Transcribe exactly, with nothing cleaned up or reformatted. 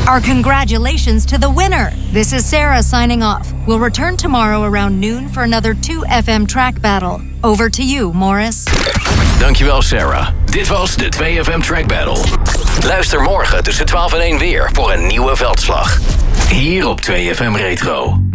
Our congratulations to the winner. This is Sarah signing off. We'll return tomorrow around noon for another two F M track battle. Over to you, Morris. Dankjewel, Sarah. Dit was de twee F M Track Battle. Luister morgen tussen twaalf en één weer voor een nieuwe veldslag. Hier op twee F M Retro.